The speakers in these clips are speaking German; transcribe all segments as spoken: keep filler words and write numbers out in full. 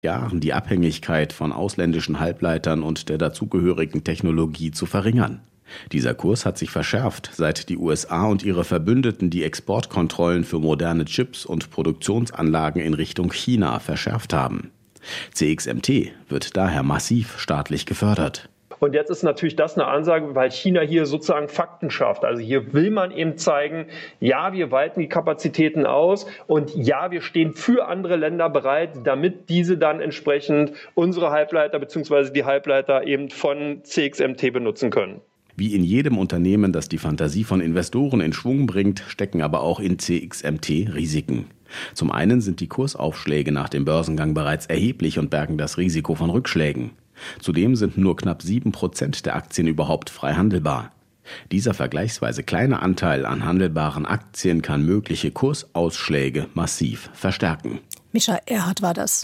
Jahren die Abhängigkeit von ausländischen Halbleitern und der dazugehörigen Technologie zu verringern. Dieser Kurs hat sich verschärft, seit die U S A und ihre Verbündeten die Exportkontrollen für moderne Chips und Produktionsanlagen in Richtung China verschärft haben. C X M T wird daher massiv staatlich gefördert. Und jetzt ist natürlich das eine Ansage, weil China hier sozusagen Fakten schafft. Also hier will man eben zeigen, ja, wir weiten die Kapazitäten aus und ja, wir stehen für andere Länder bereit, damit diese dann entsprechend unsere Halbleiter bzw. die Halbleiter eben von C X M T benutzen können. Wie in jedem Unternehmen, das die Fantasie von Investoren in Schwung bringt, stecken aber auch in C X M T Risiken. Zum einen sind die Kursaufschläge nach dem Börsengang bereits erheblich und bergen das Risiko von Rückschlägen. Zudem sind nur knapp sieben Prozent der Aktien überhaupt frei handelbar. Dieser vergleichsweise kleine Anteil an handelbaren Aktien kann mögliche Kursausschläge massiv verstärken. Mischa Erhardt war das.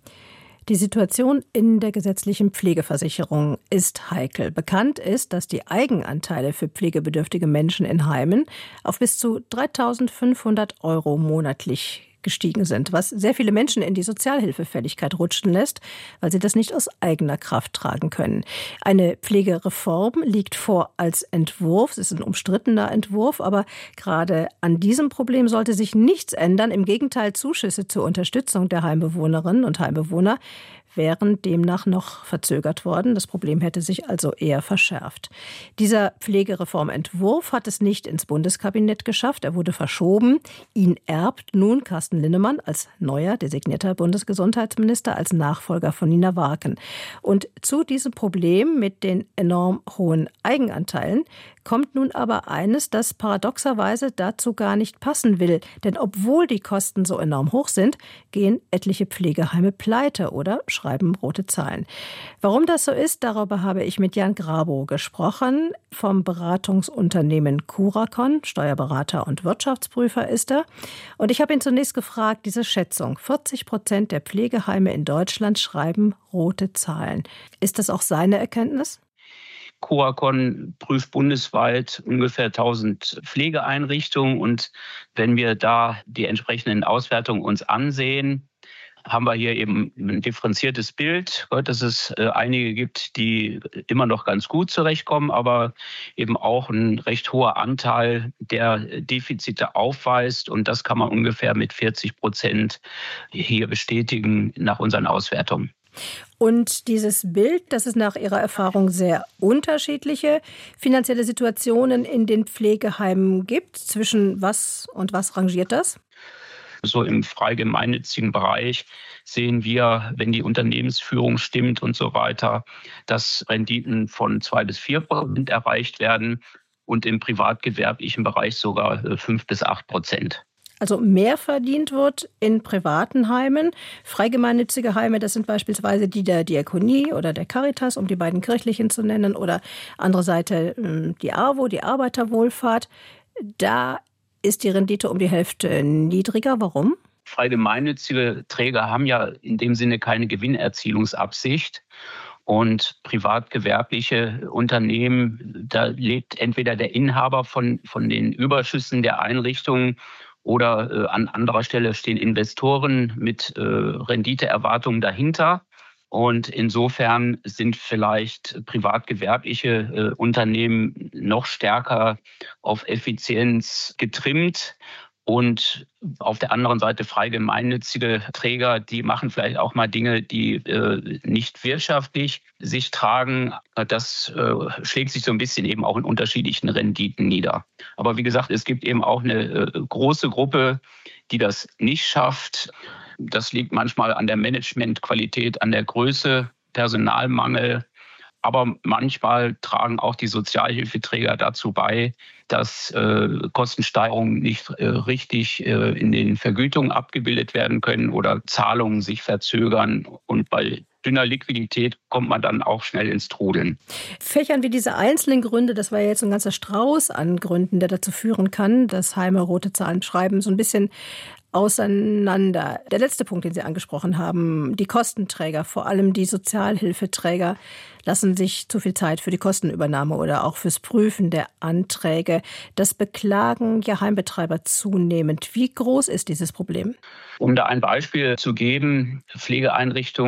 Die Situation in der gesetzlichen Pflegeversicherung ist heikel. Bekannt ist, dass die Eigenanteile für pflegebedürftige Menschen in Heimen auf bis zu dreitausendfünfhundert Euro monatlich gestiegen sind, was sehr viele Menschen in die Sozialhilfefälligkeit rutschen lässt, weil sie das nicht aus eigener Kraft tragen können. Eine Pflegereform liegt vor als Entwurf. Es ist ein umstrittener Entwurf, aber gerade an diesem Problem sollte sich nichts ändern. Im Gegenteil, Zuschüsse zur Unterstützung der Heimbewohnerinnen und Heimbewohner wären demnach noch verzögert worden. Das Problem hätte sich also eher verschärft. Dieser Pflegereformentwurf hat es nicht ins Bundeskabinett geschafft. Er wurde verschoben. Ihn erbt nun Carsten Linnemann als neuer designierter Bundesgesundheitsminister, als Nachfolger von Nina Warken. Und zu diesem Problem mit den enorm hohen Eigenanteilen kommt nun aber eines, das paradoxerweise dazu gar nicht passen will. Denn obwohl die Kosten so enorm hoch sind, gehen etliche Pflegeheime pleite oder schreiben rote Zahlen. Warum das so ist, darüber habe ich mit Jan Grabow gesprochen. Vom Beratungsunternehmen Curacon, Steuerberater und Wirtschaftsprüfer ist er. Und ich habe ihn zunächst gefragt, diese Schätzung, vierzig Prozent der Pflegeheime in Deutschland schreiben rote Zahlen. Ist das auch seine Erkenntnis? Curacon prüft bundesweit ungefähr tausend Pflegeeinrichtungen und wenn wir da die entsprechenden Auswertungen uns ansehen, haben wir hier eben ein differenziertes Bild, dass es einige gibt, die immer noch ganz gut zurechtkommen, aber eben auch ein recht hoher Anteil, der Defizite aufweist. Und das kann man ungefähr mit vierzig Prozent hier bestätigen nach unseren Auswertungen. Und dieses Bild, dass es nach Ihrer Erfahrung sehr unterschiedliche finanzielle Situationen in den Pflegeheimen gibt, zwischen was und was rangiert das? So im frei gemeinnützigen Bereich sehen wir, wenn die Unternehmensführung stimmt und so weiter, dass Renditen von zwei bis vier Prozent erreicht werden und im privatgewerblichen Bereich sogar fünf bis acht Prozent. Also mehr verdient wird in privaten Heimen. Freigemeinnützige Heime, das sind beispielsweise die der Diakonie oder der Caritas, um die beiden kirchlichen zu nennen, oder andere Seite die AWO, die Arbeiterwohlfahrt. Da ist die Rendite um die Hälfte niedriger. Warum? Freigemeinnützige Träger haben ja in dem Sinne keine Gewinnerzielungsabsicht. Und privatgewerbliche Unternehmen, da lebt entweder der Inhaber von, von den Überschüssen der Einrichtungen oder äh, an anderer Stelle stehen Investoren mit äh, Renditeerwartungen dahinter. Und insofern sind vielleicht privatgewerbliche äh, Unternehmen noch stärker auf Effizienz getrimmt. Und auf der anderen Seite frei gemeinnützige Träger, die machen vielleicht auch mal Dinge, die äh, nicht wirtschaftlich sich tragen. Das äh, schlägt sich so ein bisschen eben auch in unterschiedlichen Renditen nieder. Aber wie gesagt, es gibt eben auch eine äh, große Gruppe, die das nicht schafft. Das liegt manchmal an der Managementqualität, an der Größe, Personalmangel. Aber manchmal tragen auch die Sozialhilfeträger dazu bei, dass äh, Kostensteigerungen nicht äh, richtig äh, in den Vergütungen abgebildet werden können oder Zahlungen sich verzögern. Und bei dünner Liquidität kommt man dann auch schnell ins Trudeln. Fächern wir diese einzelnen Gründe, das war ja jetzt ein ganzer Strauß an Gründen, der dazu führen kann, dass Heime rote Zahlen schreiben, so ein bisschen auseinander. Der letzte Punkt, den Sie angesprochen haben, die Kostenträger, vor allem die Sozialhilfeträger, lassen sich zu viel Zeit für die Kostenübernahme oder auch fürs Prüfen der Anträge. Das beklagen ja Heimbetreiber zunehmend. Wie groß ist dieses Problem? Um da ein Beispiel zu geben, Pflegeeinrichtungen